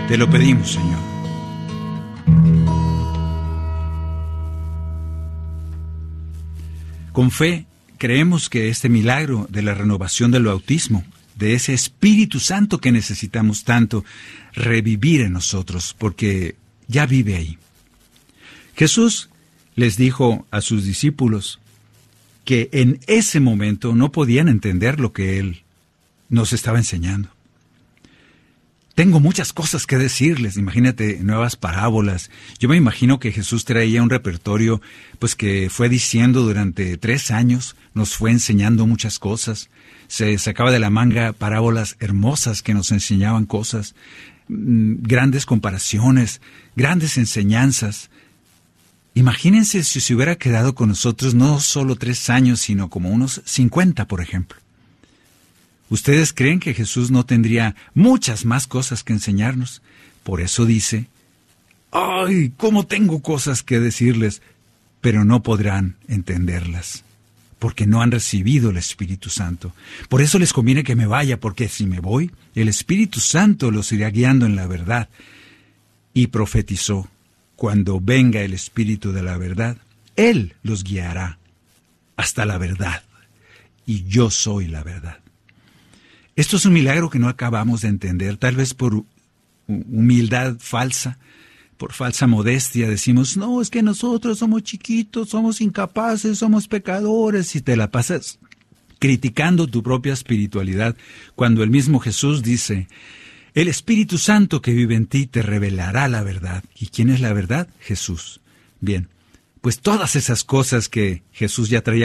Te lo pedimos, Señor. Con fe, creemos que este milagro de la renovación del bautismo, de ese Espíritu Santo que necesitamos tanto revivir en nosotros, porque ya vive ahí. Jesús les dijo a sus discípulos que en ese momento no podían entender lo que Él nos estaba enseñando. Tengo muchas cosas que decirles, imagínate, nuevas parábolas. Yo me imagino que Jesús traía un repertorio, pues que fue diciendo durante 3 años, nos fue enseñando muchas cosas. Se sacaba de la manga parábolas hermosas que nos enseñaban cosas, grandes comparaciones, grandes enseñanzas. Imagínense si se hubiera quedado con nosotros no solo 3 años, sino como unos 50, por ejemplo. ¿Ustedes creen que Jesús no tendría muchas más cosas que enseñarnos? Por eso dice, ¡ay, cómo tengo cosas que decirles! Pero no podrán entenderlas, porque no han recibido el Espíritu Santo. Por eso les conviene que me vaya, porque si me voy, el Espíritu Santo los irá guiando en la verdad. Y profetizó, cuando venga el Espíritu de la verdad, Él los guiará hasta la verdad, y yo soy la verdad. Esto es un milagro que no acabamos de entender, tal vez por humildad falsa, por falsa modestia. Decimos, no, es que nosotros somos chiquitos, somos incapaces, somos pecadores, y te la pasas criticando tu propia espiritualidad, cuando el mismo Jesús dice, el Espíritu Santo que vive en ti te revelará la verdad. ¿Y quién es la verdad? Jesús. Bien, pues todas esas cosas que Jesús ya traía